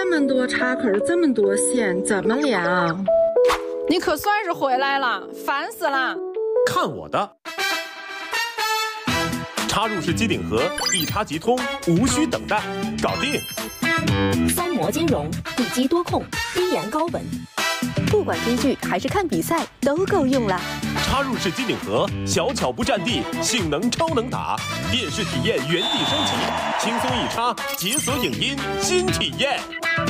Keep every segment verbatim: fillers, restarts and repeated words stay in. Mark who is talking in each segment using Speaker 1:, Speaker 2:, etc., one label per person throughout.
Speaker 1: 这么多插口，这么多线，怎么量？
Speaker 2: 你可算是回来了，烦死了！
Speaker 3: 看我的！插入式机顶盒，一插即通，无需等待，搞定！
Speaker 4: 方模金融，一机多控，低盐高稳，不管追剧还是看比赛都够用了。
Speaker 3: 插入式机顶盒，小巧不占地，性能超能打，电视体验原地升级，轻松一插，解锁影音新体验。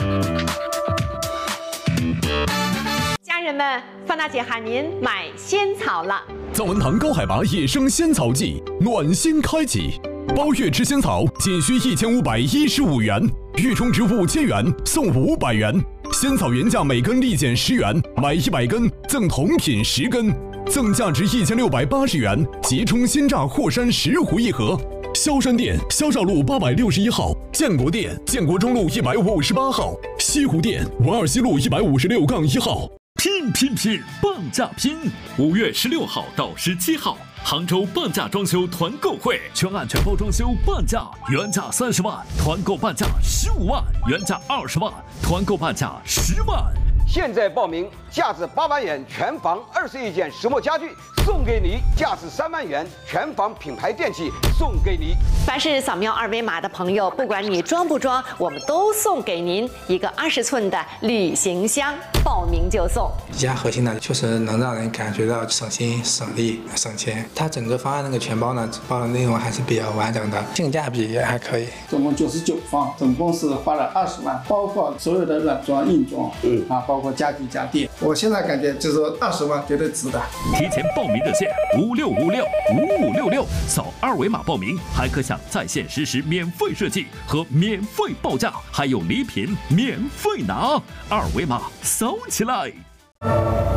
Speaker 5: 家人们，范大姐喊您买仙草了。
Speaker 6: 藏文堂高海拔野生仙草季暖心开启，包月吃仙草仅需一千五百一十五元，月充值五千元送五百元，仙草原价每根立减十元，买一百根赠同品十根，赠价值一千六百八十元即充鲜榨霍山石斛一盒。萧山店萧少路八百六十一号，建国店建国中路一百五十八号，西湖店文二西路一百五十六杠一号。
Speaker 7: 拼拼拼，半价拼！五月十六号到十七号，杭州半价装修团购会，全案全包装修半价，原价三十万，团购半价十五万，原价二十万，团购半价十万。
Speaker 8: 现在报名，价值八万元全房二十一件石墨家具送给你，价值三万元全房品牌电器送给你。
Speaker 5: 凡是扫描二维码的朋友，不管你装不装，我们都送给您一个二十寸的旅行箱，报名就送。
Speaker 9: 宜家核心呢，确实能让人感觉到省心、省力、省钱。它整个方案那个全包呢，包的内容还是比较完整的，性价比也还可以。
Speaker 10: 总共九十九方，总共是花了二十万，包括所有的软装、硬装，嗯啊，包括家具家电。我现在感觉就是说二十万绝对值的。
Speaker 7: 提前报名热线五六五六五五六六，扫二维码报名，还可享在线实时免费设计和免费报价，还有礼品免费拿，二维码扫起来。